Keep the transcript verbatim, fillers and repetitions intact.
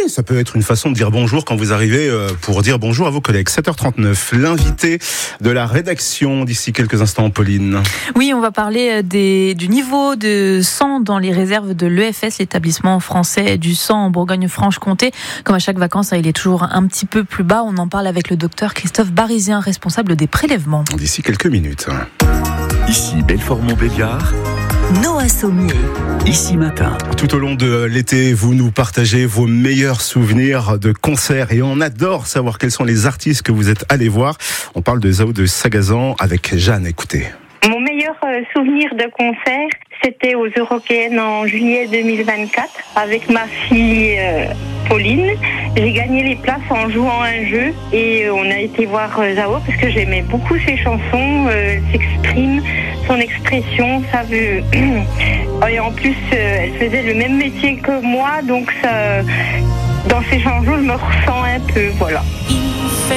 ça peut être une façon de dire bonjour quand vous arrivez euh, pour dire bonjour à vos collègues. sept heures trente-neuf, l'invité de la rédaction d'ici quelques instants, Pauline. Oui, on va parler des, du niveau de sang dans les réserves de l'E F S, l'établissement français du sang en Bourgogne-Franche-Comté. Comme à chaque vacances, il est toujours un petit peu plus bas. On en parle avec le docteur Christophe Barizien, responsable des prélèvements. D'ici quelques minutes. Ici Belfort-Montbéliard. Noah Sommier. Ici Matin. Tout au long de l'été, vous nous partagez vos meilleurs souvenirs de concerts et on adore savoir quels sont les artistes que vous êtes allés voir. On parle de Zao de Sagazan avec Jeanne, écoutez. Mon meilleur souvenir de concert, c'était aux Eurockéennes en juillet deux mille vingt-quatre avec ma fille euh, Pauline. J'ai gagné les places en jouant à un jeu et on a été voir Zao parce que j'aimais beaucoup ses chansons, euh, s'exprime, son expression, ça veut... Et en plus, euh, elle faisait le même métier que moi, donc ça, dans ses chansons, je me ressens un peu, voilà.